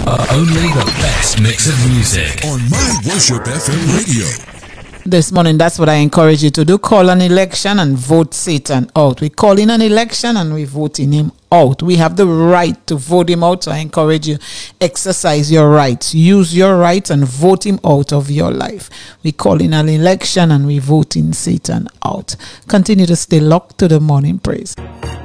Only the best mix of music on My Worship FM radio. This morning, that's what I encourage you to do. Call an election and vote Satan out. We call in an election and we voting him out. We have the right to vote him out. So I encourage you, exercise your rights. Use your rights and vote him out of your life. We call in an election and we voting Satan out. Continue to stay locked to the morning praise.